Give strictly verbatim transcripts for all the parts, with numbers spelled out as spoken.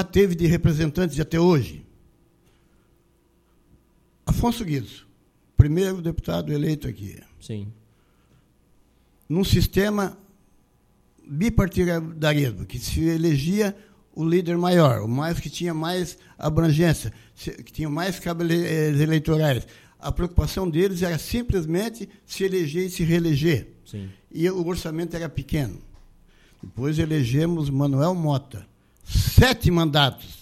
teve de representantes até hoje? Afonso Guizo, primeiro deputado eleito aqui. Sim. Num sistema bipartidarismo, que se elegia o líder maior, o mais que tinha mais abrangência, que tinha mais cabos eleitorais. A preocupação deles era simplesmente se eleger e se reeleger. Sim. E o orçamento era pequeno. Depois elegemos Manuel Mota. Sete mandatos.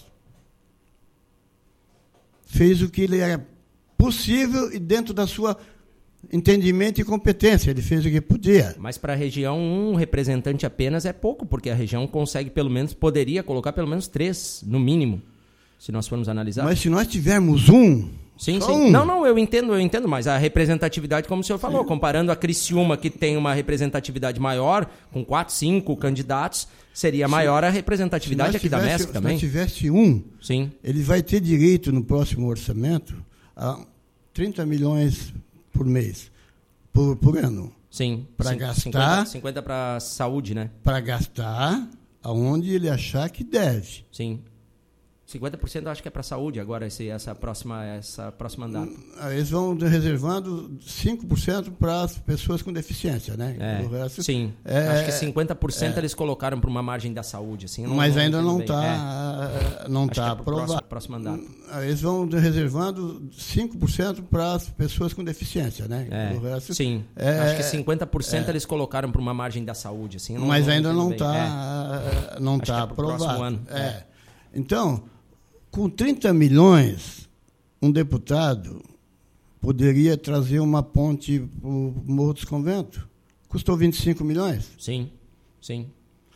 Fez o que ele era possível e dentro da sua entendimento e competência. Ele fez o que podia. Mas para a região, um representante apenas é pouco, porque a região consegue pelo menos, poderia colocar pelo menos três, no mínimo, se nós formos analisar. Mas se nós tivermos um... Sim, só sim. Um. Não, não, eu entendo, eu entendo, mas a representatividade, como o senhor falou, sim. Comparando a Criciúma, que tem uma representatividade maior, com quatro, cinco candidatos, seria sim. Maior a representatividade aqui tivesse, da MESC também. Se nós tivesse um, sim. Ele vai ter direito no próximo orçamento a trinta milhões por mês, por, por ano. Sim. Para gastar... cinquenta para saúde, né? Para gastar aonde ele achar que deve. Sim. cinquenta por cento eu acho que é para a saúde agora, esse, essa próxima essa próxima andada. Eles vão reservando cinco por cento para as pessoas com deficiência, né? É, o resto, sim, é, acho que cinquenta por cento é, eles colocaram para uma margem da saúde. Assim, não, mas não ainda não está é. não acho tá que é aprovado. Próximo, próximo andado. Eles vão reservando cinco por cento para as pessoas com deficiência, né? É, o resto, sim, é, acho que cinquenta por cento é, eles colocaram para uma margem da saúde. Assim, não, mas não ainda não está é. não tá é aprovado. Ano. É. É. Então, com trinta milhões, um deputado poderia trazer uma ponte para o Morro dos Conventos. Custou vinte e cinco milhões. Sim, sim.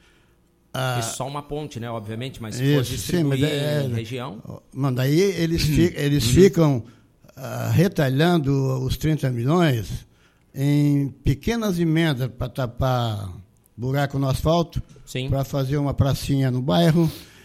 Ah, e só uma ponte, né, obviamente, mas se isso, for distribuir sim, mas é, em região... Mas daí eles, fi, eles ficam ah, retalhando os trinta milhões em pequenas emendas para tapar buraco no asfalto, para fazer uma pracinha no bairro,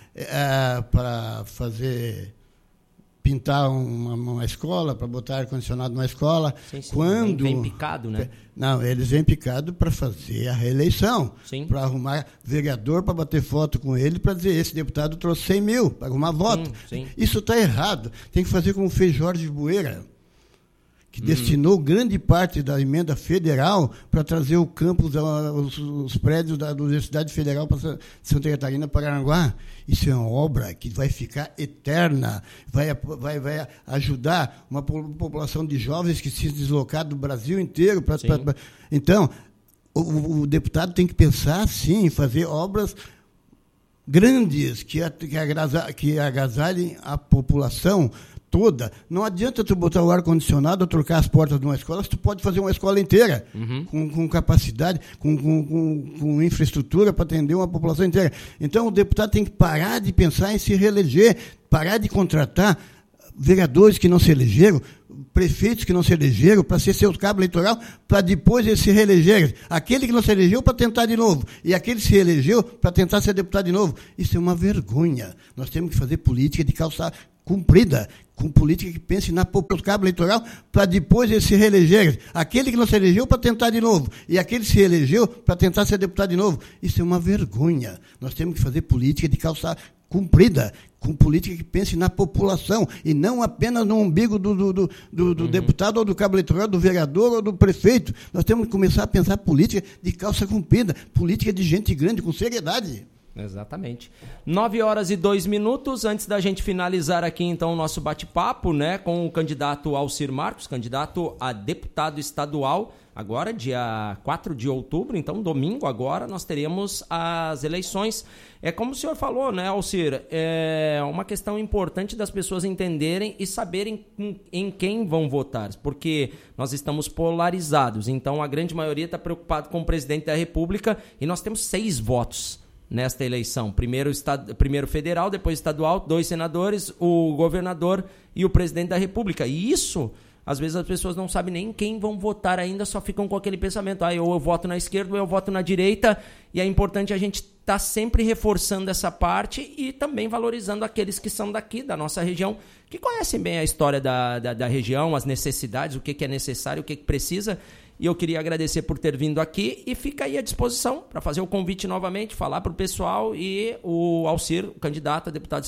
É, para fazer pintar uma, uma escola, para botar ar-condicionado numa escola. Sim, sim. Quando vem picado, né? Não, eles vêm picado para fazer a reeleição, para arrumar vereador para bater foto com ele, para dizer esse deputado trouxe cem mil para arrumar voto. Sim, sim. Isso está errado. Tem que fazer como fez Jorge Bueira, que hum. destinou grande parte da emenda federal para trazer o campus, os, os prédios da Universidade Federal para Santa Catarina, Paranaguá. Isso é uma obra que vai ficar eterna, vai, vai, vai ajudar uma população de jovens que se deslocar do Brasil inteiro. Pra, pra, pra... Então, o, o deputado tem que pensar, sim, em fazer obras grandes que, que, agasalhem, que agasalhem a população toda. Não adianta tu botar o ar-condicionado ou trocar as portas de uma escola, se tu pode fazer uma escola inteira, uhum. com, com capacidade, com, com, com, com infraestrutura para atender uma população inteira. Então, o deputado tem que parar de pensar em se reeleger, parar de contratar vereadores que não se elegeram, prefeitos que não se elegeram, para ser seu cabo eleitoral, para depois eles se reelegerem. Aquele que não se elegeu para tentar de novo, e aquele que se elegeu para tentar ser deputado de novo. Isso é uma vergonha. Nós temos que fazer política de calça cumprida, com política que pense na população cabo eleitoral, para depois eles se reelegerem. Aquele que não se elegeu para tentar de novo, e aquele que se elegeu para tentar ser deputado de novo. Isso é uma vergonha. Nós temos que fazer política de calça cumprida, com política que pense na população, e não apenas no umbigo do, do, do, do, do uhum. deputado, ou do cabo eleitoral, do vereador, ou do prefeito. Nós temos que começar a pensar política de calça comprida, política de gente grande, com seriedade. Exatamente. Nove horas e dois minutos, antes da gente finalizar aqui, então, o nosso bate-papo, né, com o candidato Alcir Marcos, candidato a deputado estadual, agora, dia quatro de outubro, então, domingo agora, nós teremos as eleições. É como o senhor falou, né, Alcir, é uma questão importante das pessoas entenderem e saberem em quem vão votar, porque nós estamos polarizados, então a grande maioria está preocupada com o presidente da República e nós temos seis votos nesta eleição, primeiro, estado, primeiro federal, depois estadual, dois senadores, o governador e o presidente da República. E isso, às vezes as pessoas não sabem nem quem vão votar ainda, só ficam com aquele pensamento, ah, ou eu voto na esquerda ou eu voto na direita, e é importante a gente estar tá sempre reforçando essa parte e também valorizando aqueles que são daqui, da nossa região, que conhecem bem a história da, da, da região, as necessidades, o que, que é necessário, o que, que precisa. E eu queria agradecer por ter vindo aqui e fica aí à disposição para fazer o convite novamente, falar para o pessoal e o Alcir, o candidato a deputado